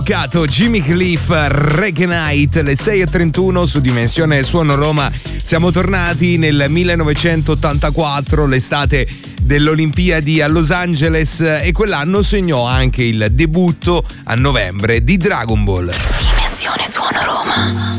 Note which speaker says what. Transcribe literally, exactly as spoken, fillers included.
Speaker 1: Jimmy Cliff, Reggae Night, le sei e trentuno su Dimensione Suono Roma. Siamo tornati nel millenovecentottantaquattro, l'estate delle Olimpiadi a Los Angeles, e quell'anno segnò anche il debutto a novembre di Dragon Ball.
Speaker 2: Dimensione Suono Roma.